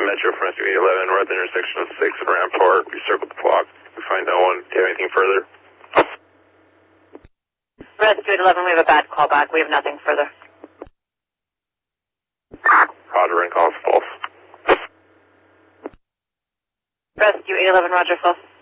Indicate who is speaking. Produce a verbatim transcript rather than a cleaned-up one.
Speaker 1: Metro from Rescue eight eleven. We're at the intersection of six and Rampart. We circled the block. We find no one. Do you have anything further?
Speaker 2: Rescue eight eleven, we have a bad callback. We have nothing further.
Speaker 1: Roger, and call is false.
Speaker 2: Rescue eight eleven, Roger, false.